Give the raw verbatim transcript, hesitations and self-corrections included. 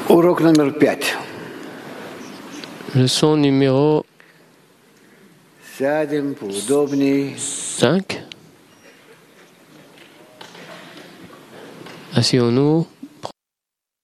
Урок номер пять. Leçon numéro Сядем поудобней. cinq. Asseyons-nous.